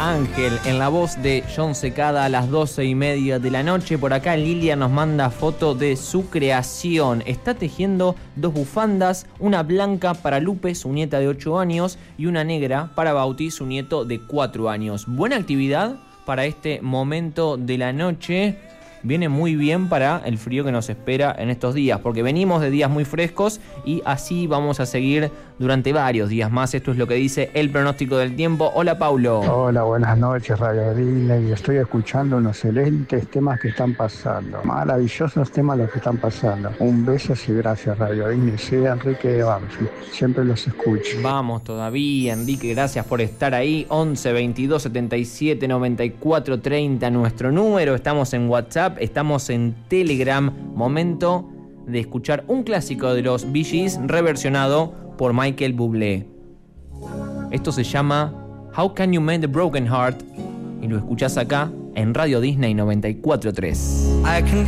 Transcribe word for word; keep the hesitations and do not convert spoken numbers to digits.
Ángel, en la voz de John Secada a las doce y media de la noche. Por acá Lilia nos manda foto de su creación. Está tejiendo dos bufandas, una blanca para Lupe, su nieta de ocho años, y una negra para Bauti, su nieto de cuatro años. Buena actividad para este momento de la noche. Viene muy bien para el frío que nos espera en estos días, porque venimos de días muy frescos y así vamos a seguir durante varios días más. Esto es lo que dice el pronóstico del tiempo. Hola, Paulo. Hola, buenas noches, Radio Disney. Estoy escuchando unos excelentes temas que están pasando. Maravillosos temas los que están pasando. Un beso y gracias, Radio Disney. Soy Enrique de Banfi. Siempre los escucho. Vamos todavía, Enrique. Gracias por estar ahí. once, veintidós, setenta y siete, noventa y cuatro, treinta, nuestro número. Estamos en WhatsApp. Estamos en Telegram. Momento de escuchar un clásico de los Bee Gees reversionado por Michael Bublé. Esto se llama How Can You Mend a Broken Heart y lo escuchás acá en Radio Disney noventa y cuatro punto tres. I can